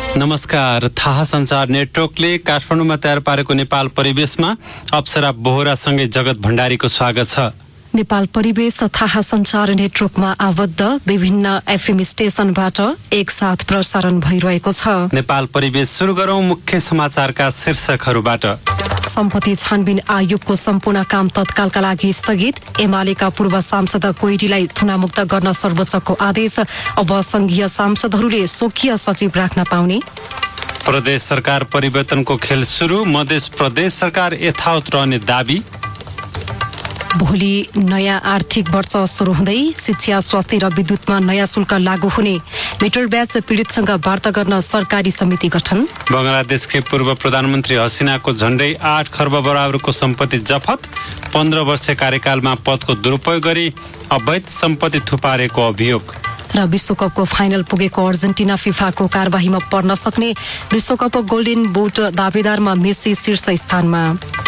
नमस्कार। थाहा संचार नेटवर्कले काठमाडौँमा तयार पारेको नेपाल परिवेशमा अप्सरा बोहरासँगै जगत भण्डारीको स्वागत छ। नेपाल परिवेश थाहा संचार नेटवर्कमा आबद्ध विभिन्न एफएम स्टेशनबाट एकसाथ प्रसारण भइरहेको छ। नेपाल परिवेश सुरु गरौं मुख्य समाचारका शीर्षकहरूबाट। सम्पत्ति छानबिन आयोगको सम्पूर्ण काम तत्कालका लागि स्थगित। एमालेका पूर्व सांसद कोइरीलाई थुनामुक्त गर्न सर्वोच्चको आदेश। अब संघीय सांसदहरूले स्वकीय सचिव राख्न पाउने। प्रदेश सरकार परिवर्तनको खेल सुरु। मध्य प्रदेश सरकार यथावत रहने दाबी। भोलि नयाँ आर्थिक वर्ष सुरु हुँदै शिक्षा, स्वास्थ्य र विद्युतमा नयाँ शुल्क लागू हुने। मिटर ब्याज पीडितसँग वार्ता गर्न सरकारी समिति गठन। बंगलादेशकै पूर्व प्रधानमन्त्री हसिनाको झण्डै 8 खर्ब बराबरको सम्पत्ति जफत। 15 वर्ष कार्यकालमा पदको दुरुपयोग गरी अवैध सम्पत्ति थुपारेको अभियोग। र विश्वकपको फाइनल पुगेको अर्जेन्टिना फिफाको कारबाहीमा पर्न सक्ने। विश्वकप गोल्डन बुट दावेदारमा मेसी शीर्ष स्थानमा।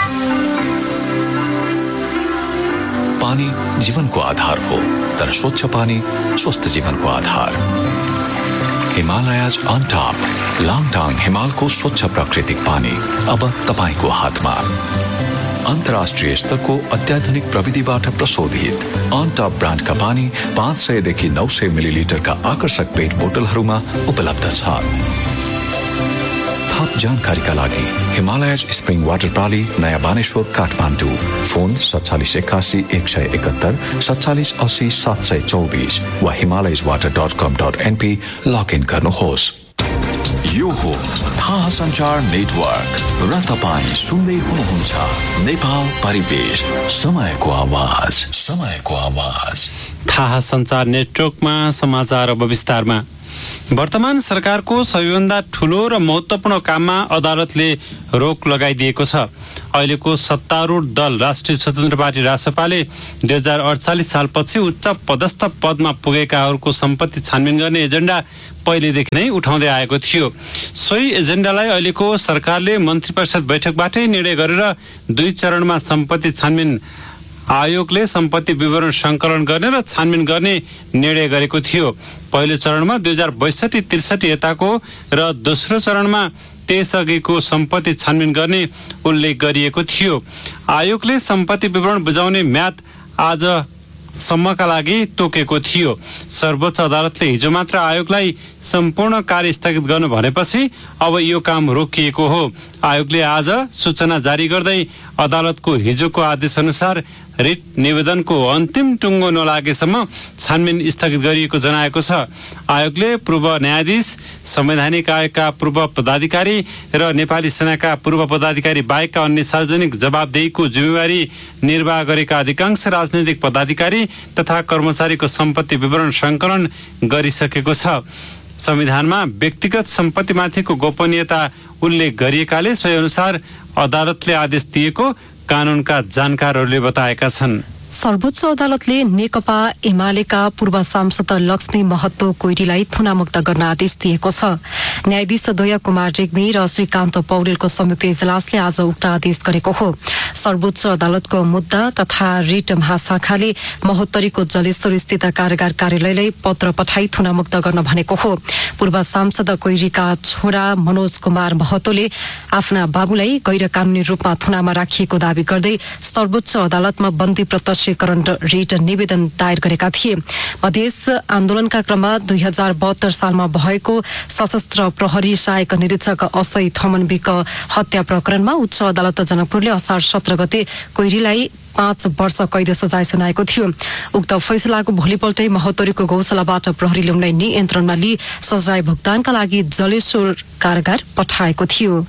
पानी जीवनको आधार हो, तर स्वच्छ पानी स्वस्थ जीवनको आधार। हिमालयज अन टप लाङटाङ हिमालको स्वच्छ प्राकृतिक पानी अब तपाईको हातमा। अन्तर्राष्ट्रिय स्तरको अत्याधुनिक प्रविधिबाट प्रशोधित अन टप ब्रान्डका पानी 500 देखि 900 मिलिलिटरका आकर्षक पेट बोतलहरूमा उपलब्ध छ। थप जानकारीका लागि हिमालयज स्प्रिङ वाटर प्रणाली, नयाँ बानेश्वर, काठमाडौँ। फोन 4781 171 47 80 724 वा himalayaswater.com.np लगइन गर्नुहोस्। यो हो थाहा संचार नेटवर्क र तपाईँ सुन्दै हुनुहुन्छ नेपाल परिवेश, समयको आवाज, समयको आवाज। थाहा संचार नेटवर्कमा समाचार अब विस्तारमा। वर्तमान सरकारको सबैभन्दा ठूलो र महत्त्वपूर्ण काममा अदालतले रोक लगाइदिएको छ। अहिलेको सत्तारूढ दल राष्ट्रिय स्वतन्त्र पार्टी रासपाले 2048 सालपछि उच्च पदस्थ पदमा पुगेकाहरूको सम्पत्ति छानबिन गर्ने एजेन्डा पहिलेदेखि नै उठाउँदै आएको थियो। सोही एजेन्डालाई अहिलेको सरकारले मन्त्री परिषद बैठकबाटै निर्णय गरेर 2 चरणमा सम्पत्ति छानबिन आयोगले सम्पत्ति विवरण संकलन गर्ने र छानबिन गर्ने निर्णय गरेको थियो। पहिलो चरणमा 2062-63 यताको र दोस्रो चरणमा त्यसअघिको सम्पत्ति छानबिन गर्ने उल्लेख गरिएको थियो। आयोगले सम्पत्ति विवरण बुझाउने म्याद आजसम्मका लागि तोकेको थियो। सर्वोच्च अदालतले हिजो मात्र आयोगलाई सम्पूर्ण कार्य स्थगित गर्नु भनेपछि अब यो काम रोकिएको हो। आयोगले आज सूचना जारी गर्दै अदालतको हिजोको आदेश अनुसार रिट निवेदनको अन्तिम टुङ्गो नलागेसम्म छानबिन स्थगित गरिएको जनाएको छ। आयोगले पूर्व न्यायाधीश, संवैधानिक आयोगका पूर्व पदाधिकारी र नेपाली सेनाका पूर्व पदाधिकारी बाहेकका अन्य सार्वजनिक जवाबदेहीको जिम्मेवारी निर्वाह गरेका अधिकांश राजनैतिक पदाधिकारी तथा कर्मचारीको सम्पत्ति विवरण संकलन गरिसकेको छ। संविधानमा व्यक्तिगत सम्पत्तिमाथिको गोपनीयता उल्लेख गरिएकाले सोही अनुसार अदालतले आदेश दिएको कानूनका जानकारहरूले बताएका छन्। सर्वोच्च अदालतले नेकपा एमालेका पूर्व सांसद लक्ष्मी महतो कोइरीलाई थुनामुक्त गर्न आदेश दिएको छ। न्यायाधीश दया कुमार रेग्मी र श्रीकान्त पौडेलको संयुक्त इजलासले आज उक्त आदेश गरेको हो। सर्वोच्च अदालतको मुद्दा तथा रिट महाशाखाले महोत्तरीको जलेश्वर स्थित कारागार कार्यालयलाई पत्र पठाई थुनामुक्त गर्न भनेको हो। पूर्व सांसद कोइरीका छोरा मनोज कुमार महतोले आफ्ना बाबुलाई गैर कानूनी रूपमा थुनामा राखिएको दावी गर्दै सर्वोच्च अदालतमा बन्दी प्रत्यक्षीकरण रिट निवेदन दायर गरेका थिए। मधेस आन्दोलनका क्रममा 2072 सालमा भएको सशस्त्र प्रहरी सहायक निरीक्षक असै थमनविक हत्या प्रकरणमा उच्च अदालत जनकपुरले असार 17 गते कोइरीलाई 5 वर्ष कैद सजाय सुनाएको थियो। उक्त फैसलाको भोलिपल्टै महोत्तरीको गौशालाबाट प्रहरीले उनलाई नियन्त्रणमा लिई सजाय भुक्तानका लागि जलेश्वर कारागार पठाएको थियो।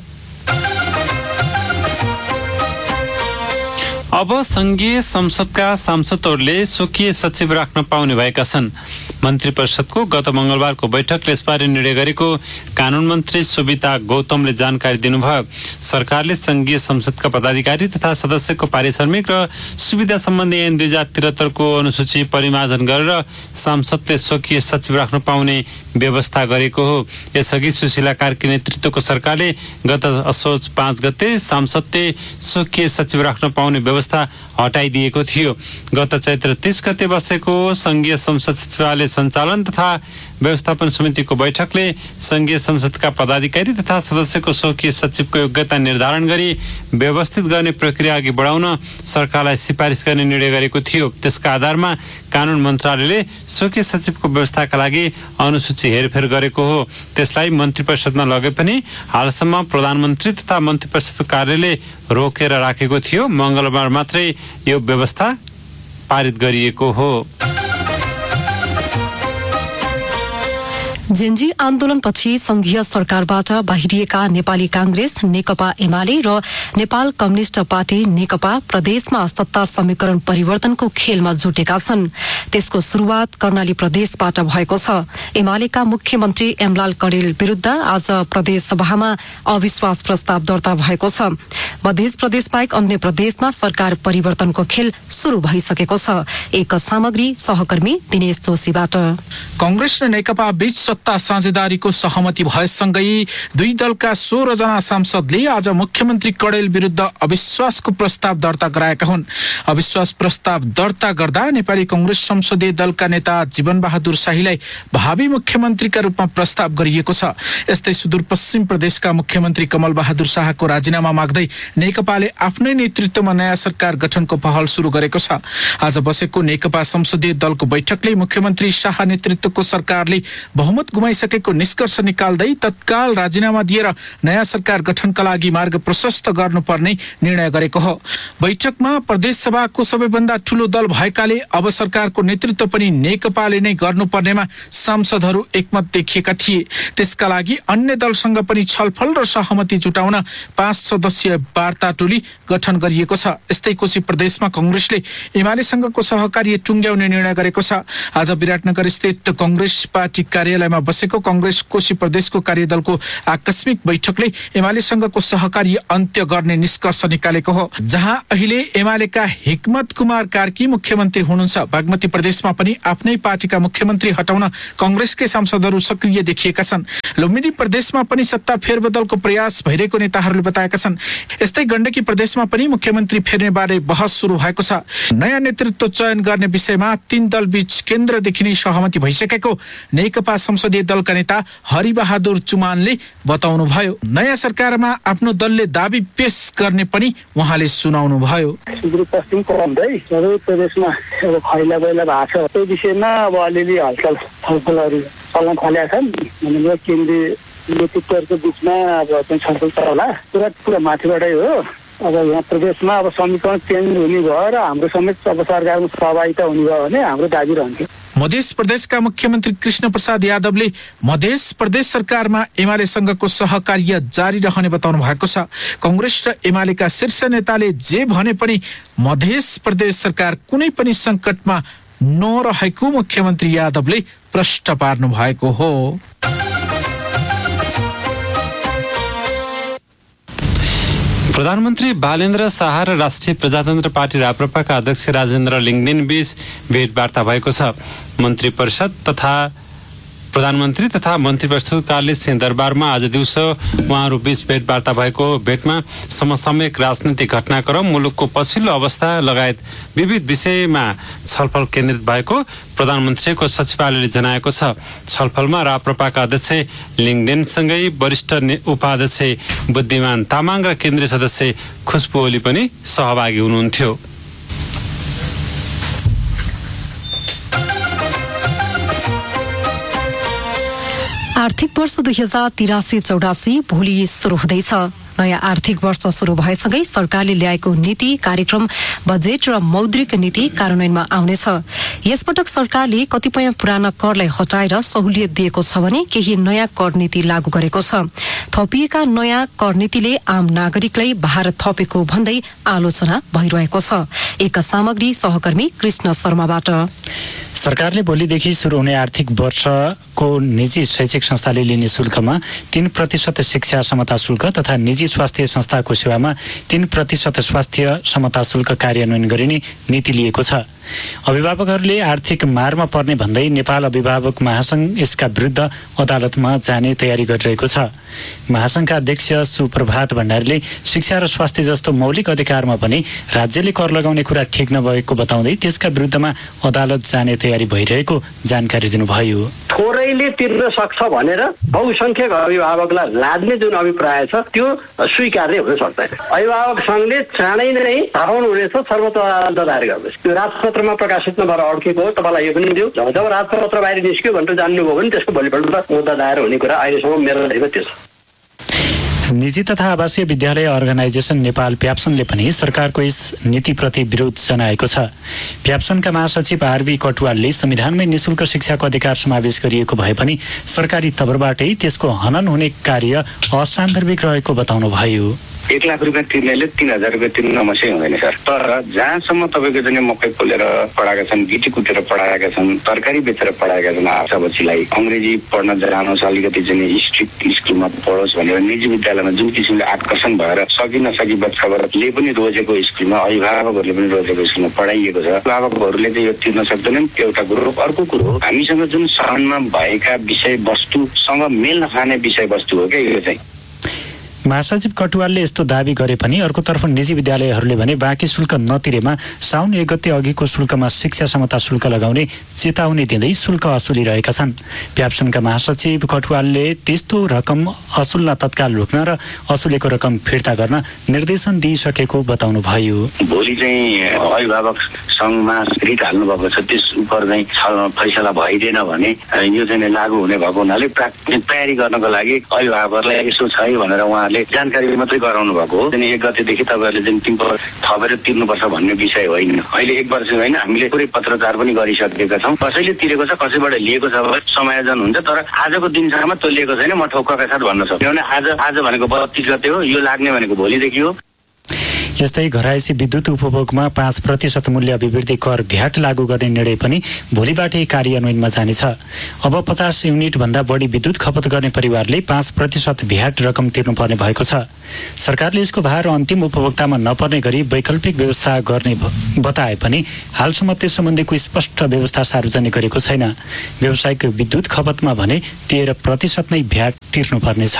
अब संघीय संसदका सांसदहरूले स्वकीय सचिव राख्न पाउने भएका छन्। मन्त्री परिषदको गत मंगलबारको बैठकले यसबारे निर्णय गरेको कानून मन्त्री सुविता गौतमले जानकारी दिनुभयो। सरकारले संघीय संसदका पदाधिकारी तथा सदस्यको पारिश्रमिक र सुविधा सम्बन्धी ऐन 2073 को अनुसूची परिमार्जन गरेर सांसदले स्वकीय सचिव राख्न पाउने व्यवस्था गरेको हो। यसअघि सुशीला कार्की नेतृत्वको सरकारले गत असोज 5 गते सांसदले स्वकीय सचिव राख्न पाउने व्यवस्था हटाइदिएको थियो। गत चैत्र 30 गते बसेको संघीय संसद सचिवालय सञ्चालन तथा व्यवस्थापन समितिको बैठकले संघीय संसदका पदाधिकारी तथा सदस्यको स्वकीय सचिवको योग्यता निर्धारण गरी व्यवस्थित गर्ने प्रक्रिया अघि बढाउन सरकारलाई सिफारिस गर्ने निर्णय गरेको थियो। त्यसका आधारमा कानून मन्त्रालयले स्वकीय सचिवको व्यवस्थाका लागि अनुसूची हेरफेर गरेको हो। त्यसलाई मन्त्री परिषदमा लगे पनि हालसम्म प्रधानमन्त्री तथा मन्त्री परिषदको कार्यालयले रोकेर राखेको थियो। मंगलबार मात्रै यो व्यवस्था पारित गरिएको हो। जेन्जी आन्दोलनपछि संघीय सरकारबाट बाहिरिएका नेपाली कांग्रेस, नेकपा एमाले र नेपाल कम्युनिष्ट पार्टी नेकपा प्रदेशमा सत्ता समीकरण परिवर्तनको खेलमा जुटेका छन्। त्यसको शुरूआत कर्णाली प्रदेशबाट भएको छ। एमालेका मुख्यमन्त्री एमलाल कणेल विरुद्ध आज प्रदेश सभामा अविश्वास प्रस्ताव दर्ता भएको छ। मध्य प्रदेश बाहेक अन्य प्रदेशमा सरकार परिवर्तनको खेल शुरू भइसकेको छ। एक सामग्री सहकर्मी दिनेश जोशीबाट। कांग्रेस र नेकपा बीच सत्ता साझेदारीको सहमति भएसँगै दुई दलका 16 जना सांसदले आज मुख्यमन्त्री कणेल विरुद्ध अविश्वासको प्रस्ताव दर्ता गराएका हुन्। अविश्वास प्रस्ताव दर्ता गर्दा नेपाली कांग्रेस संसदीय दलका नेता जीवन बहादुर शाहीलाई भावी मुख्यमन्त्रीका रूपमा प्रस्ताव गरिएको छ। यस्तै सुदूरपश्चिम प्रदेशका मुख्यमन्त्री कमल बहादुर शाहको राजीनामा माग्दै नेकपाले आफ्नै नेतृत्वमा नयाँ सरकार गठनको पहल सुरु गरेको छ। आज बसेको नेकपा संसदीय दलको बैठकले मुख्यमन्त्री शाह नेतृत्वको सरकारले बहुमत गुमाइसकेको निष्कर्ष निकाल्दै तत्काल राजीनामा दिएर नयाँ सरकार गठनका लागि मार्ग प्रशस्त गर्नुपर्ने निर्णय गरेको हो। बैठकमा प्रदेश सभाको सबैभन्दा ठूलो दल भएकाले अब सरकारको नेतृत्व पनि नेकपाले नै गर्नुपर्नेमा सांसदहरू एकमत देखिएका थिए। त्यसका लागि अन्य दलसँग पनि छलफल र सहमति जुटाउन 5 सदस्यीय वार्ता टोली गठन गरिएको छ। यस्तै कोशी प्रदेशमा कांग्रेसले एमालेसँगको सहकार्य टुंग्याउने निर्णय गरेको छ। आज विराटनगर स्थित कांग्रेस पार्टी कार्यालयमा बसेको कांग्रेस कोशी प्रदेशको कार्यदलको आकस्मिक बैठकले एमालेसँगको सहकार्य अन्त्य गर्ने निष्कर्ष निकालेको हो। जहाँ अहिले एमालेका हिक्मत कुमार कार्की मुख्यमन्त्री हुनुहुन्छ, बागमती प्रदेशमा पनि आफ्नै पार्टीका मुख्यमन्त्री हटाउन कांग्रेसकै सांसदहरू सक्रिय देखिएका छन्। लुम्बिनी प्रदेशमा पनि सत्ता फेरबदलको प्रयास भइरहेको नेताहरूले बताएका छन्। यस्तै गण्डकी प्रदेशमा पनि मुख्यमन्त्री फेर्ने बारे बहस सुरु भएको छ। नयाँ नेतृत्व चयन गर्ने विषयमा 3 दल बीच केन्द्रदेखि नै सहमति भइसकेको नेकपा संसदीय दलका नेता हरिबहादुर चुमानले बताउनुभयो। नयाँ सरकारमा आफ्नो दलले दाबी पेश गर्ने पनि उहाँले सुनाउनु भयो। सुदूरपश्चिमको भन्दै सबै प्रदेशमा अब खैला बैला भएको छ। त्यो विषयमा अब अलिअलि हलचल छलफलहरू चल्न थालेका छन्। भनेको केन्द्रीय नेतृत्वहरूको बिचमा अब चाहिँ छलफल चल्ला पुरा माथिबाटै हो। अब यहाँ प्रदेशमा अब समीकरण चेन्ज हुने भयो र हाम्रो समेत अब सरकारमा सहभागिता हुने भयो भने हाम्रो दाबी रहन्थ्यो। मध्य प्रदेशका मुख्यमन्त्री कृष्ण प्रसाद यादवले मध्य प्रदेश सरकारमा एमालेसँगको सहकार्य जारी रहने बताउनु भएको छ। कांग्रेस र एमालेका शीर्ष नेताले जे भने पनि मध्य प्रदेश सरकार कुनै पनि संकटमा नरहेको मुख्यमन्त्री यादवले प्रश्न पार्नु भएको हो। प्रधानमन्त्री बालेन्द्र शाह र राष्ट्रिय प्रजातन्त्र पार्टी राप्रपाका अध्यक्ष राजेन्द्र लिङ्गदेन बीच भेटवार्ता भएको छ। मन्त्री परिषद तथा प्रधानमन्त्री तथा मन्त्री परिषद कार्यालय सिंहदरबारमा आज दिउँसो उहाँहरू बीच भेटवार्ता भएको। भेटमा समसामयिक राजनीतिक घटनाक्रम, मुलुकको पछिल्लो अवस्था लगायत विविध विषयमा छलफल केन्द्रित भएको प्रधानमन्त्रीको सचिवालयले जनाएको छ। छलफलमा राप्रपाका अध्यक्ष लिङ्गदेनसँगै वरिष्ठ उपाध्यक्ष बुद्धिमान तामाङ र केन्द्रीय सदस्य खुशबु ओली पनि सहभागी हुनुहुन्थ्यो। आर्थिक वर्ष 2083-84 भोलि सुरु हुँदैछ। नयाँ आर्थिक वर्ष सुरु भएसँगै सरकारले ल्याएको नीति, कार्यक्रम, बजेट र मौद्रिक नीति कार्यान्वयनमा आउनेछ। यसपटक सरकारले कतिपय पुराना करलाई हटाएर सहुलियत दिएको छ भने केही नयाँ कर नीति लागू गरेको छ। थपिएका नयाँ कर नीतिले आम नागरिकलाई भार थपेको भन्दै आलोचना भइरहेको छ। एक सामग्री सहकर्मी कृष्ण शर्माबाट। सरकारले भोलिदेखि सुरु हुने आर्थिक वर्षको निजी शैक्षिक संस्थाले लिने शुल्कमा 3% शिक्षा समता शुल्क तथा निजी स्वास्थ्य संस्थाको सेवामा 3% स्वास्थ्य समता शुल्क कार्यान्वयन गरिने नीति लिएको छ। अभिभावकहरूले आर्थिक मारमा पर्ने भन्दै नेपाल अभिभावक महासंघ यसका विरुद्ध अदालतमा जाने तयारी गरिरहेको छ। महासंघका अध्यक्ष सुप्रभात भण्डारीले शिक्षा र स्वास्थ्य जस्तो मौलिक अधिकारमा पनि राज्यले कर लगाउने गर्ने कुरा ठिक नभएको बताउँदै त्यसका विरुद्धमा अदालत जाने तयारी भइरहेको जानकारी दिनुभयो। थोरैले तिर्न सक्छ भनेर बहुसंख्यक अभिभावकलाई लाद्ने जुन अभिप्राय छ त्यो स्वीकार्य हुन सक्दैन। अभिभावक संघले चाँडै नै हटाउनु हुनेछ, सर्वोच्च अदालत दायर गर्दैछ। त्यो राजपत्रमा प्रकाशित नभएर अड्केको हो, तपाईँलाई यो पनि दियो। जब राजपत्र बाहिर निस्क्यो भनेर जान्नुभयो भने त्यसको भोलिपल्ट मुद्दा दायर हुने कुरा अहिलेसम्म मेरो नजिक त्यो छ। निजी तथा आवासीय विद्यालय अर्गनाइजेसन नेपाल प्याप्सनले पनि सरकारको यस नीतिप्रति विरोध जनाएको छ। प्याप्सनका महासचिव आरबी कटुवालले संविधानमै निशुल्क शिक्षाको अधिकार समावेश गरिएको भए पनि सरकारी तर्फबाटै त्यसको हनन हुने कार्य असान्दर्भिक रहेको बताउनुभयो। 1 लाख रुपियाँ तिर्नेले 3000 रुपियाँ तिर्न नमसै हुँदैन सर। तर जहाँसम्म तपाईँको चाहिँ मकै पोलेर पढाएका छन्, गिटी कुटेर पढाएका छन्, तरकारी बेचेर पढाएका छन् आशा बच्चीलाई अङ्ग्रेजी पढ्न जानुहोस्, अलिकति चाहिँ स्ट्रिक्ट स्कुलमा पढोस् भनेर निजी विद्यालयमा जुन किसिमले आकर्षण भएर सकि नसकी बच्चाहरूले पनि रोजेको स्कुलमा, अभिभावकहरूले पनि रोजेको स्कुलमा पढाइएको छ। अभिभावकहरूले चाहिँ यो तिर्न सक्दैनन्, एउटा कुरो। अर्को कुरो, हामीसँग जुन सहनमा भएका विषयवस्तुसँग मेल नखाने विषयवस्तु हो क्या यो चाहिँ। महासचिव कटुवालले यस्तो दावी गरे पनि अर्कोतर्फ निजी विद्यालयहरूले भने बाँकी शुल्क नतिरेमा साउन 1 गते अघिको शुल्कमा शिक्षा क्षमता शुल्क लगाउने चेतावनी दिँदै शुल्क असुलिरहेका छन्। प्याप्सनका महासचिव कटुवालले त्यस्तो रकम असुल्न तत्काल रोक्न र असुलेको रकम फिर्ता गर्न निर्देशन दिइसकेको बताउनुभयो। भोलि चाहिँ अभिभावक सङ्घमा रिट हाल्नु भएको छ, त्यस उपर चाहिँ फैसला भइदिएन भने यो चाहिँ लागू हुने भएको हुनाले तयारी गर्नको लागि अभिभावकहरूलाई यसो छ है भनेर उहाँ जानकारी मात्रै गराउनु भएको हो। 1 गतेदेखि तपाईँहरूले चाहिँ टिम्पर थपेर तिर्नुपर्छ भन्ने विषय होइन। अहिले 1 वर्ष होइन, हामीले पुरै पत्रचार पनि गरिसकेका छौँ। कसैले तिरेको छ, कसैबाट लिएको छ भने समायोजन हुन्छ। तर आजको दिनसम्म त्यो लिएको छैन, म ठोक्काका साथ भन्न सक्छु। किनभने आज भनेको 32 गते हो, यो लाग्ने भनेको भोलिदेखि हो। यस्तै घरायसी विद्युत उपभोगमा 5% मूल्य अभिवृद्धि कर भ्याट लागू गर्ने निर्णय पनि भोलिबाटै कार्यान्वयनमा जानेछ। अब 50 युनिट भन्दा बढी विद्युत खपत गर्ने परिवारले 5% भ्याट रकम तिर्नुपर्ने भएको छ। सरकारले यसको भार अन्तिम उपभोक्तामा नपर्ने गरी वैकल्पिक व्यवस्था गर्ने बताए पनि हालसम्म त्यस सम्बन्धीको स्पष्ट व्यवस्था सार्वजनिक गरेको छैन। व्यावसायिक विद्युत खपतमा भने 13% नै भ्याट तिर्नुपर्नेछ।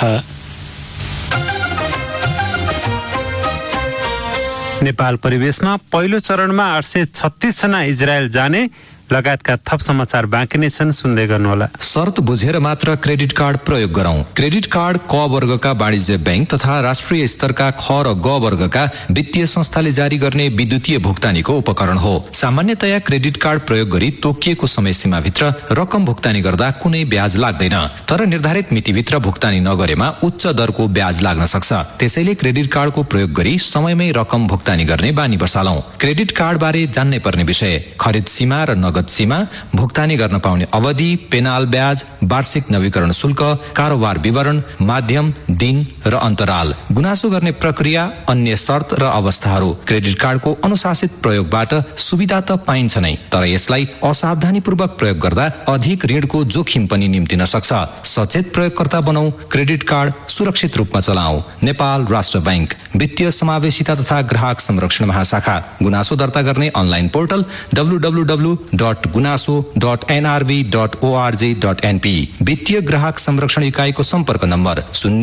नेपाल परिवेशमा पहिलो चरणमा 836 जना इजरायल जाने लगायतका थप समाचार बाँकी नै छन्, सुन्दै गर्नुहोला। शर्त बुझेर मात्र क्रेडिट कार्ड प्रयोग गरौं। क्रेडिट कार्ड क वर्गका वाणिज्य बैंक तथा राष्ट्रिय स्तरका ख र ग वर्गका वित्तीय संस्थाले जारी गर्ने विद्युतीय भुक्तानीको उपकरण हो। सामान्यतया क्रेडिट कार्ड प्रयोग गरी तोकिएको समय सीमाभित्र रकम भुक्तानी गर्दा कुनै ब्याज लाग्दैन, तर निर्धारित मितिभित्र भुक्तानी नगरेमा उच्च दरको ब्याज लाग्न सक्छ। त्यसैले क्रेडिट कार्डको प्रयोग गरी समयमै रकम भुक्तानी गर्ने बानी बसालौं। क्रेडिट कार्ड बारे जान्नै पर्ने विषय: खरिद सीमा र नगद सीमा, भुक्तानी गर्न पाउने अवधि, पेनाल ब्याज, वार्षिक नवीकरण शुल्क, कारोबार विवरण, माध्यम, दिन र अन्तराल, गुनासो गर्ने प्रक्रिया, अन्य शर्त र अवस्थाहरू। क्रेडिट कार्डको अनुशासित प्रयोगबाट सुविधा त पाइन्छ नै, तर यसलाई असावधानीपूर्वक प्रयोग गर्दा अधिक ऋणको जोखिम पनि निम्तिन सक्छ। सचेत प्रयोगकर्ता बनौ, क्रेडिट कार्ड सुरक्षित रूपमा चलाऊ। नेपाल राष्ट्र बैंक, वित्तीय समावेशिता तथा ग्राहक संरक्षण महाशाखा। गुनासो दर्ता गर्ने अनलाइन पोर्टल www.gunaso.nrb.org.np। वित्तीय ग्राहक संरक्षण इकाइको सम्पर्क नम्बर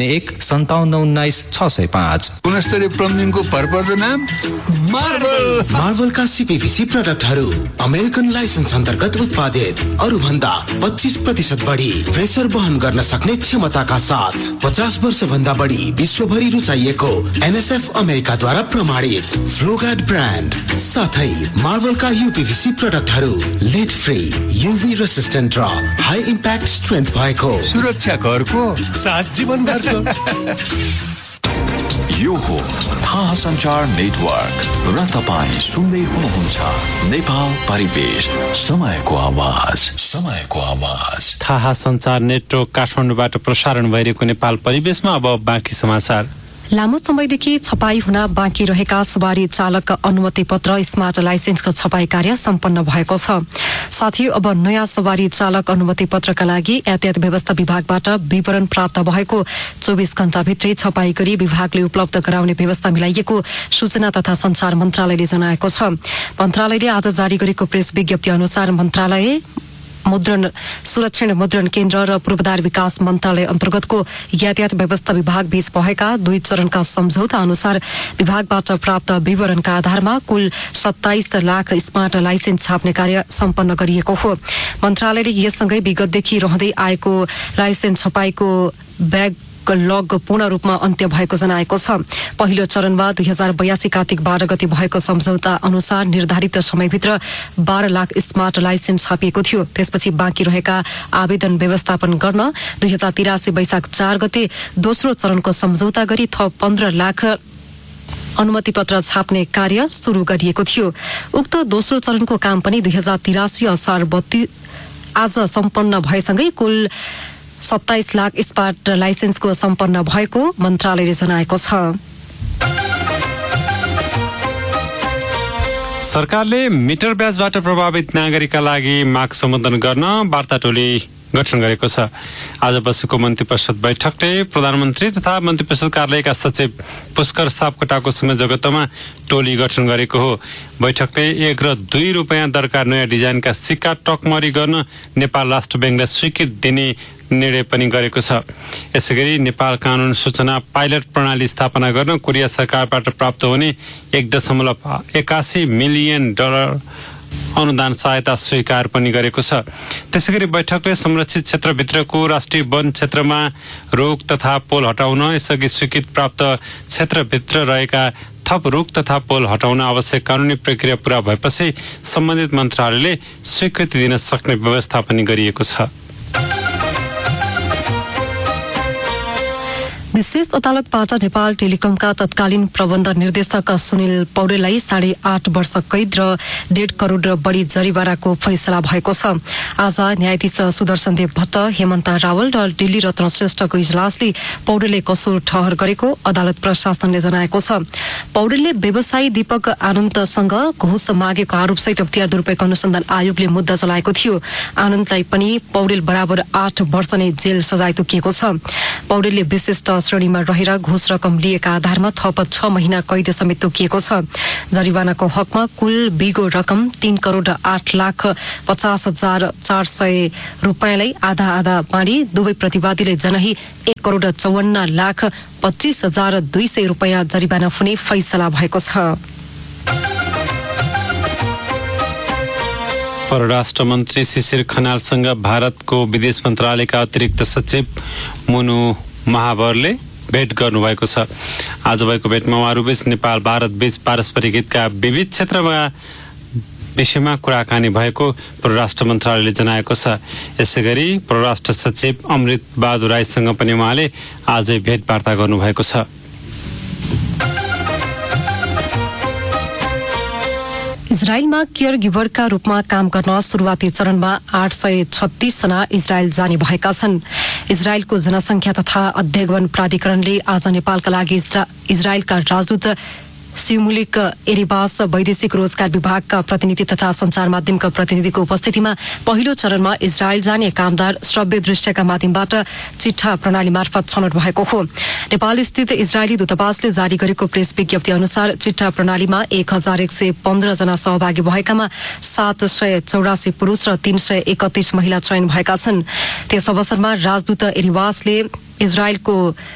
01-5719-605। गुणस्तरीय प्लम्बिङको भरपर्दो नाम मार्बलका सीपीवीसी प्रोडक्टहरू अमेरिकन लाइसेन्स अन्तर्गत उत्पादित, अरू भन्दा 25% बढी प्रेसर वहन गर्न सक्ने क्षमताका साथ 50 वर्ष भन्दा बढी विश्वभरि रुचाइएको NSF अमेरिकाद्वारा प्रमाणित फ्लोगार्ड ब्रान्ड, साथै मार्बलका यूपीवीसी प्रोडक्टहरू लेड फ्री, यूभी रेसिस्टेन्ट र हाई इम्प्याक्ट स्ट्रेन्थ भएको, सुरक्षा घरको साथ जीवनभरको। यो हो थाहा सञ्चार नेटवर्क र तपाईँ सुन्दै हुनुहुन्छ नेपाल परिवेश, समयको आवाज। थाहा सञ्चार नेटवर्क काठमाडौँबाट प्रसारण भइरहेको नेपाल परिवेशमा अब बाँकी समाचार। लामो समयदेखि छपाई हुन बाँकी रहेका सवारी चालक अनुमति पत्र स्मार्ट लाइसेन्सको छपाई कार्य सम्पन्न भएको छ। साथै अब नयाँ सवारी चालक अनुमति पत्रका लागि यातायात व्यवस्था विभागबाट विवरण प्राप्त भएको 24 घण्टाभित्रै छपाई गरी विभागले उपलब्ध गराउने व्यवस्था मिलाइएको सूचना तथा सञ्चार मन्त्रालयले जनाएको छ। मन्त्रालयले आज जारी गरेको प्रेस विज्ञप्ति अनुसार मन्त्रालय सुरक्षण मुद्रण केन्द्र र पूर्वाधार विकास मन्त्रालय अन्तर्गतको यातायात व्यवस्था विभाग बीच भएका 2 चरणका सम्झौता अनुसार विभागबाट प्राप्त विवरणका आधारमा कुल 27 लाख स्मार्ट लाइसेन्स छाप्ने कार्य सम्पन्न गरिएको हो। मन्त्रालयले यससँगै विगतदेखि रहँदै आएको लाइसेन्स छपाईको लग पूर्ण रूपमा अन्त्य भएको जनाएको छ। पहिलो चरणमा 2082 कार्तिक 12 गते भएको सम्झौता अनुसार निर्धारित समयभित्र 12 लाख स्मार्ट लाइसेन्स छापिएको थियो। त्यसपछि बाँकी रहेका आवेदन व्यवस्थापन गर्न 2083 वैशाख 4 गते दोस्रो चरणको सम्झौता गरी थप 15 लाख अनुमति पत्र छाप्ने कार्य सुरु गरिएको थियो। उक्त दोस्रो चरणको काम पनि 2083 असार 32 आज सम्पन्न भएसँगै कुल 27 लाख स्मार्ट लाइसेन्सको सम्पन्न भएको मन्त्रालयले जनाएको छ। सरकारले मिटर ब्याजबाट प्रभावित नागरिकका लागि माग सम्बोधन गर्न वार्ता टोली गठन गरेको छ। आज बसेको मन्त्री परिषद बैठकले प्रधानमन्त्री तथा मन्त्री परिषद कार्यालयका सचिव पुष्कर सापकोटाको संयोजकत्वमा टोली गठन गरेको हो। बैठकले 1 र 2 रुपियाँ दरका नयाँ डिजाइनका सिक्का टकमरी गर्न नेपाल राष्ट्र ब्याङ्कलाई स्वीकृति दिने निर्णय पनि गरेको छ। यसैगरी नेपाल कानून सूचना पाइलट प्रणाली स्थापना गर्न कोरिया सरकारबाट प्राप्त हुने $1.81 मिलियन अनुदान सहायता स्वीकार पनि गरेको छ। त्यसैगरी बैठकले संरक्षित क्षेत्रभित्रको राष्ट्रिय वन क्षेत्रमा रोक तथा पोल हटाउन, यसअघि स्वीकृति प्राप्त क्षेत्रभित्र रहेका थप रुख तथा पोल हटाउन आवश्यक कानूनी प्रक्रिया पूरा भएपछि सम्बन्धित मन्त्रालयले स्वीकृति दिन सक्ने व्यवस्था पनि गरिएको छ। विशेष अदालतबाट नेपाल टेलिकमका तत्कालीन प्रबन्ध निर्देशक सुनिल पौडेललाई 8.5 वर्ष कैद र 1.5 करोड बढी जरिवानाको फैसला भएको छ। आज न्यायाधीश सुदर्शन देव भट्ट, हेमन्त रावल र दिल्ली रत्न श्रेष्ठको इजलासले पौडेलले कसुर ठहर गरेको अदालत प्रशासनले जनाएको छ। पौडेलले व्यवसायी दीपक आनन्दसँग घुस मागेको आरोपसहित अख्तियार दुरुपयोग अनुसन्धान आयोगले मुद्दा चलाएको थियो। आनन्दलाई पनि पौडेल बराबर 8 वर्ष नै जेल सजाय तोकिएको छ। पौडेलले विशिष्ट श्रेणीमा रहेर घुस रकम लिएका आधारमा थप 6 महिना कैद समेत तोकिएको छ। जरिवानाको हकमा कुल बिगो रकम 3 करोड 8,50,400 रुपियाँलाई आधा बाँडी दुवै प्रतिवादीले जनही 1 करोड 54,25,200 रुपियाँ जरिवाना हुने फैसला भएको छ। परराष्ट्र मन्त्री शिशिर खनालसँग भारतको विदेश मन्त्रालयका अतिरिक्त सचिव मुनु महावरले भेट गर्नुभएको छ। आज भएको भेटमा उहाँहरूबीच नेपाल भारत बीच पारस्परिक हितका विविध क्षेत्रमा विषयमा कुराकानी भएको परराष्ट्र मन्त्रालयले जनाएको छ। यसैगरी परराष्ट्र सचिव अमृत बहादुर राईसँग पनि उहाँले आजै भेटवार्ता गर्नुभएको छ। इजरायलमा केयर गिभरका रूपमा काम गर्न सुरुवाती चरणमा 836 जना इजरायल जाने भएका छन्। इजरायलको जनसङ्ख्या तथा अध्ययन प्राधिकरणले आज नेपालका लागि इजरायलका राजदूत सिमुलिक एरिबास, वैदेशिक रोजगार विभागका प्रतिनिधि तथा सञ्चार माध्यमका प्रतिनिधिको उपस्थितिमा पहिलो चरणमा इजरायल जाने कामदार श्रव्य दृश्यका माध्यमबाट चिट्ठा प्रणाली मार्फत छनौट भएको हो। नेपाल स्थित इजरायली दूतावासले जारी गरेको प्रेस विज्ञप्ति अनुसार चिट्ठा प्रणालीमा 1115 जना सहभागी भएकामा 784 पुरुष र 331 महिला चयन भएका छन्। त्यस अवसरमा राजदूत एरिबासले इजरायलको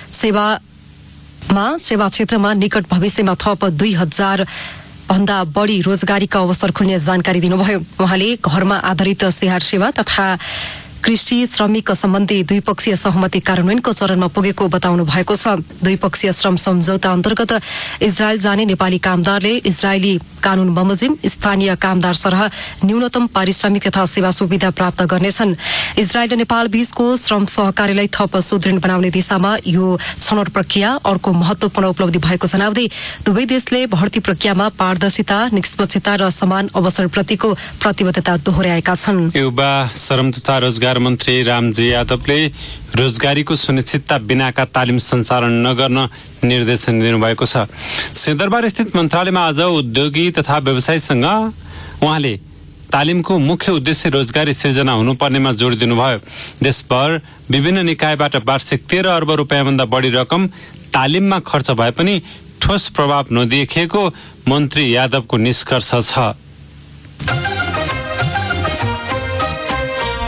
सेवा क्षेत्रमा निकट भविष्यमा थप 2000 भन्दा बढी रोजगारीका अवसर खुल्ने जानकारी दिनुभयो। उहाँले घरमा आधारित स्याहार सेवा तथा कृषि श्रमिक सम्बन्धी द्विपक्षीय सहमति कार्यान्वयनको चरणमा पुगेको बताउनु भएको छ। द्विपक्षीय श्रम सम्झौता अन्तर्गत इजरायल जाने नेपाली कामदारले इजरायली कानून बमोजिम स्थानीय कामदार सरह न्यूनतम पारिश्रमिक तथा सेवा सुविधा प्राप्त गर्नेछन्। इजरायल र नेपाल बीचको श्रम सहकार्यलाई थप सुदृढ बनाउने दिशामा यो छनौट प्रक्रिया अर्को महत्वपूर्ण उपलब्धि भएको जनाउँदै दुवै देशले भर्ती प्रक्रियामा पारदर्शिता, निष्पक्षता र समान अवसरप्रतिको प्रतिबद्धता दोहोर्याएका छन्। युवा श्रम तथा रोजगार मन्त्री रामजी यादवले रोजगारीको सुनिश्चितता बिनाका तालिम सञ्चालन नगर्न निर्देशन दिनुभएको छ। सिंहदरबार स्थित मन्त्रालयमा आज उद्योगी तथा व्यवसायीसँग उहाँले तालिमको मुख्य उद्देश्य रोजगारी सिर्जना हुनुपर्नेमा जोड दिनुभयो। देशभर विभिन्न निकायबाट वार्षिक 13 अर्ब रुपियाँभन्दा बढी रकम तालिममा खर्च भए पनि ठोस प्रभाव नदेखिएको मन्त्री यादवको निष्कर्ष छ।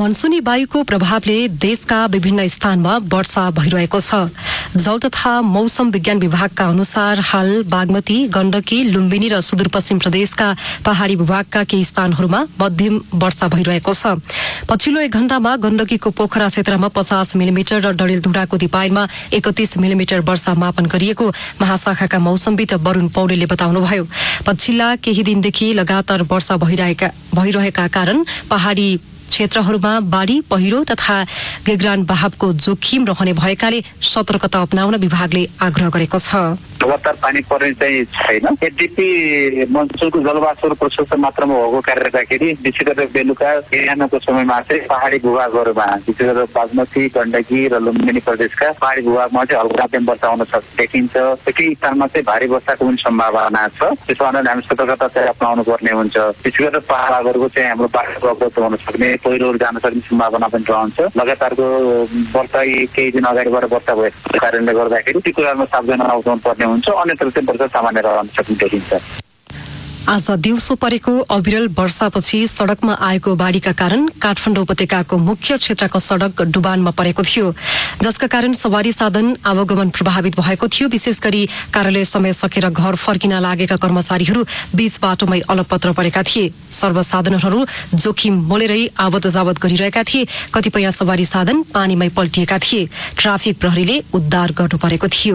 मनसुनी वायुको प्रभावले देशका विभिन्न स्थानमा वर्षा भइरहेको छ। जल तथा मौसम विज्ञान विभागका अनुसार हाल बागमती, गण्डकी, लुम्बिनी र सुदूरपश्चिम प्रदेशका पहाड़ी भूभागका केही स्थानहरूमा मध्यम वर्षा भइरहेको छ। पछिल्लो 1 घण्टामा गण्डकीको पोखरा क्षेत्रमा 50 मिलिमिटर र डडेलधुराको दिपायलमा 31 मिलिमिटर वर्षा मापन गरिएको महाशाखाका मौसमविद वरुण पौडेलले बताउनुभयो। पछिल्ला केही दिनदेखि लगातार वर्षा भइरहेका कारण पहाड़ी क्षेत्रहरूमा बाढ़ी, पहिरो तथा गेग्रान बहावको जोखिम रहने भएकाले सतर्कता अपनाउन विभागले आग्रह गरेको छ। लगातार पानी पर्ने चाहिँ छैन। यद्यपि मनसुनको जलवाष्प प्रशस्त मात्रामा भएको कारणले गर्दाखेरि विशेष गरेर बेलुका बिहानको समयमा चाहिँ पहाड़ी भूभागहरूमा विशेष गरेर बागमती, गण्डकी र लुम्बिनी प्रदेशका पहाड़ी भूभागमा चाहिँ हल्का मध्यम वर्षा हुन देखिन्छ। केही स्थानमा चाहिँ भारी वर्षाको पनि सम्भावना छ। त्यसो हुनाले हामी सतर्कता चाहिँ अपनाउनु पर्ने हुन्छ। विशेष गरेर पहाडहरूको चाहिँ हाम्रो बाटो अवगत हुन सक्ने, पहिरोहरू जान सक्ने सम्भावना पनि रहन्छ। लगातारको वर्षा केही दिन अगाडिबाट वर्षा भएको कारणले गर्दाखेरि ती कुरामा सावधान रहनु पर्ने हुन्छ। अन्यत्र चाहिँ वर्षा सामान्य रहन सक्ने देखिन्छ। आज दिउँसो परेको अविरल वर्षापछि सड़कमा आएको बाढ़ीका कारण काठमाडौँ उपत्यकाको मुख्य क्षेत्रको सड़क डुबानमा परेको थियो, जसका कारण सवारी साधन आवागमन प्रभावित भएको थियो। विशेष गरी कार्यालय समय सकेर घर फर्किन लागेका कर्मचारीहरू बीच बाटोमै अलपत्र परेका थिए। सर्वसाधनहरू जोखिम मोलेरै आवत जावत गरिरहेका थिए। कतिपय सवारी साधन पानीमै पल्टिएका थिए। ट्राफिक प्रहरीले उद्धार गर्नु परेको थियो।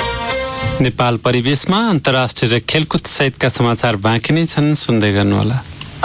नेपाल परिवेशमा अन्तर्राष्ट्रिय र खेलकुद सहितका समाचार बाँकी नै छन्, सुन्दै गर्नुहोला।